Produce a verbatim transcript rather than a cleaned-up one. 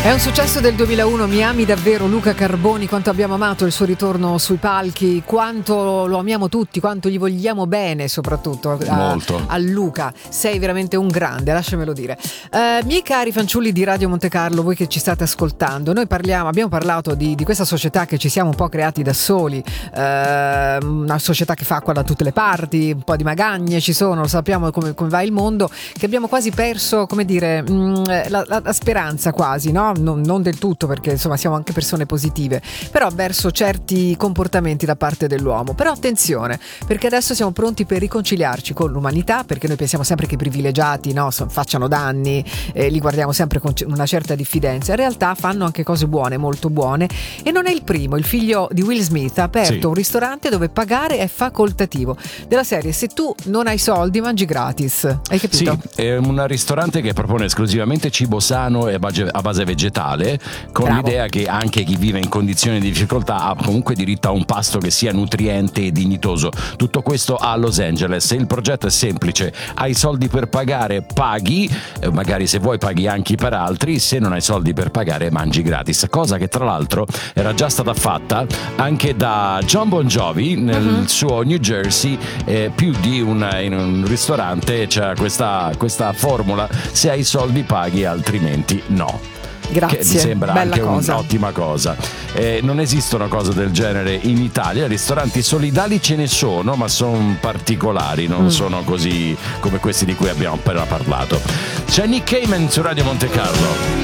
È un successo del duemilauno, mi ami davvero Luca Carboni, quanto abbiamo amato il suo ritorno sui palchi, quanto lo amiamo tutti, quanto gli vogliamo bene soprattutto a, a Luca, sei veramente un grande, lasciamelo dire. Eh, miei cari fanciulli di Radio Monte Carlo, voi che ci state ascoltando, noi parliamo, abbiamo parlato di, di questa società che ci siamo un po' creati da soli, eh, una società che fa qua da tutte le parti, un po' di magagne ci sono, lo sappiamo come, come va il mondo, che abbiamo quasi perso, come dire, mh, la, la, la speranza quasi, no? Non, non del tutto, perché insomma siamo anche persone positive, però verso certi comportamenti da parte dell'uomo. Però attenzione, perché adesso siamo pronti per riconciliarci con l'umanità, perché noi pensiamo sempre che i privilegiati, no, so, facciano danni, eh, li guardiamo sempre con una certa diffidenza. In realtà fanno anche cose buone, molto buone, e non è il primo. Il figlio di Will Smith ha aperto sì. un ristorante dove pagare è facoltativo, della serie se tu non hai soldi mangi gratis, hai capito? Sì, è un ristorante che propone esclusivamente cibo sano e a base vegetale, con Bravo. l'idea che anche chi vive in condizioni di difficoltà ha comunque diritto a un pasto che sia nutriente e dignitoso. Tutto questo a Los Angeles. Il progetto è semplice: hai soldi per pagare, paghi, magari se vuoi paghi anche per altri, se non hai soldi per pagare mangi gratis, cosa che tra l'altro era già stata fatta anche da John Bon Jovi nel uh-huh. suo New Jersey. Eh, più di un, in un ristorante c'è questa, questa formula: se hai soldi paghi, altrimenti no. Grazie, che mi sembra bella anche cosa. un'ottima cosa. Eh, non esistono cose del genere in Italia. Ristoranti solidali ce ne sono, ma sono particolari, non mm. sono così come questi di cui abbiamo appena parlato. C'è Nick Cayman su Radio Monte Carlo.